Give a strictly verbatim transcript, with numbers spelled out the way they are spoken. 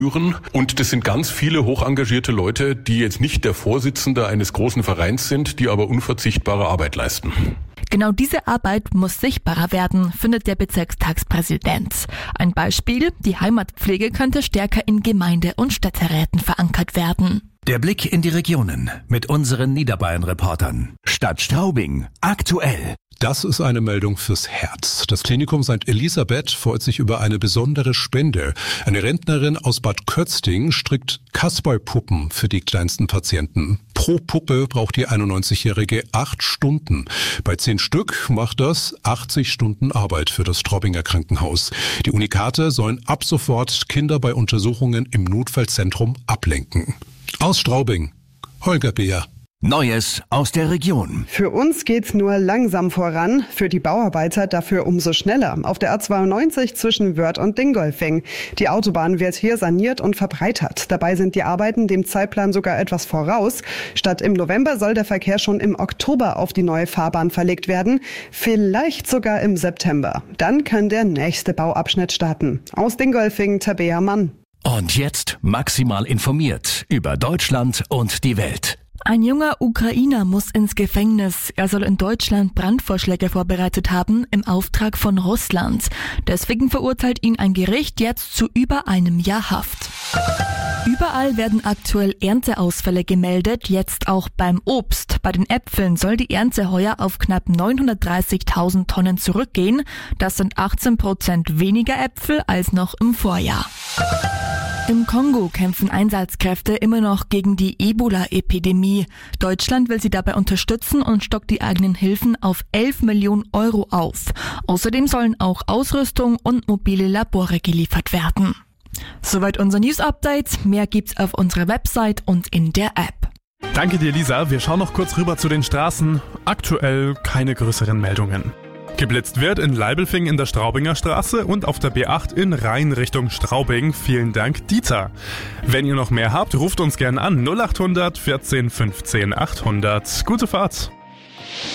Und das sind ganz viele hochengagierte Leute, die jetzt nicht der Vorsitzende eines großen Vereins sind, die aber unverzichtbare Arbeit leisten. Genau diese Arbeit muss sichtbarer werden, findet der Bezirkstagspräsident. Ein Beispiel: Die Heimatpflege könnte stärker in Gemeinde- und Städteräten verankert werden. Der Blick in die Regionen mit unseren Niederbayern-Reportern. Stadt Straubing, aktuell. Das ist eine Meldung fürs Herz. Das Klinikum Sankt Elisabeth freut sich über eine besondere Spende. Eine Rentnerin aus Bad Kötzting strickt Kasperlpuppen für die kleinsten Patienten. Pro Puppe braucht die einundneunzigjährige acht Stunden. Bei zehn Stück macht das achtzig Stunden Arbeit für das Straubinger Krankenhaus. Die Unikate sollen ab sofort Kinder bei Untersuchungen im Notfallzentrum ablenken. Aus Straubing, Holger Beer. Neues aus der Region. Für uns geht's nur langsam voran, für die Bauarbeiter dafür umso schneller. Auf der A zweiundneunzig zwischen Wörth und Dingolfing. Die Autobahn wird hier saniert und verbreitert. Dabei sind die Arbeiten dem Zeitplan sogar etwas voraus. Statt im November soll der Verkehr schon im Oktober auf die neue Fahrbahn verlegt werden. Vielleicht sogar im September. Dann kann der nächste Bauabschnitt starten. Aus Dingolfing, Tabea Mann. Und jetzt maximal informiert über Deutschland und die Welt. Ein junger Ukrainer muss ins Gefängnis. Er soll in Deutschland Brandvorschläge vorbereitet haben im Auftrag von Russland. Deswegen verurteilt ihn ein Gericht jetzt zu über einem Jahr Haft. Überall werden aktuell Ernteausfälle gemeldet, jetzt auch beim Obst. Bei den Äpfeln soll die Ernte heuer auf knapp neunhundertdreißigtausend Tonnen zurückgehen. Das sind achtzehn Prozent weniger Äpfel als noch im Vorjahr. Im Kongo kämpfen Einsatzkräfte immer noch gegen die Ebola-Epidemie. Deutschland will sie dabei unterstützen und stockt die eigenen Hilfen auf elf Millionen Euro auf. Außerdem sollen auch Ausrüstung und mobile Labore geliefert werden. Soweit unser News-Update. Mehr gibt's auf unserer Website und in der App. Danke dir, Lisa. Wir schauen noch kurz rüber zu den Straßen. Aktuell keine größeren Meldungen. Geblitzt wird in Leibelfing in der Straubinger Straße und auf der B acht in Rhein Richtung Straubing. Vielen Dank, Dieter. Wenn ihr noch mehr habt, ruft uns gerne an null acht hundert vierzehn fünfzehn achthundert. Gute Fahrt!